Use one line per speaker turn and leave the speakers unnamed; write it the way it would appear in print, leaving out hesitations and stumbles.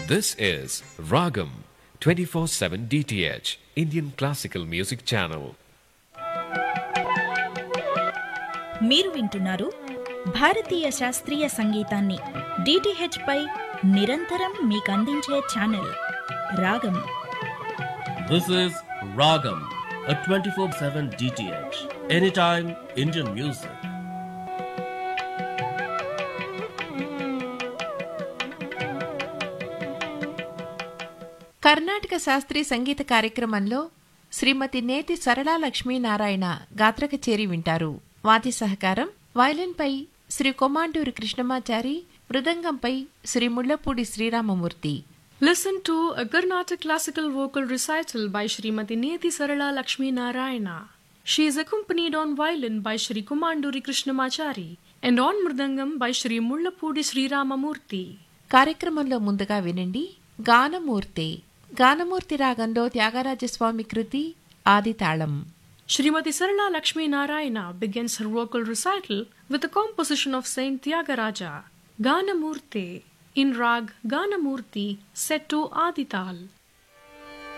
This is Ragam 24/7 DTH Indian Classical Music Channel.
మీరు వింటున్నారు భారతీయ శాస్త్రీయ సంగీతాన్ని DTH పై నిరంతరం మీకందించే ఛానల్ రాగం.
This is Ragam, a 24/7 DTH, anytime Indian music.
Karnataka శాస్త్రీయ సంగీత కార్యక్రమంలో శ్రీమతి నేతి సరళా లక్ష్మీనారాయణ గాత్ర కచేరీ వింటారు. వాద్య సహకారం వయలిన్పై Shri Komanduri Krishnamachari, మృదంగంపై Shri Mullapudi Sriramamurthy.
Listen to a Carnatic classical vocal recital by Srimati Neti Sarala Lakshmi Narayana. She is accompanied on violin by Shri Komanduri Krishnamachari and on mridangam by Shri Mullapudi Sri Ramamurthy.
కార్యక్రమంలో ముందుగా వినండి గానమూర్తి. గానమూర్తి రాగంలో త్యాగరాజస్వామి కృతి ఆదితాళం.
Srimati Sarala Lakshmi Narayana begins her vocal recital with a composition of Saint Tyagaraja, Ganamurti, in rag Ganamurti set to Adital.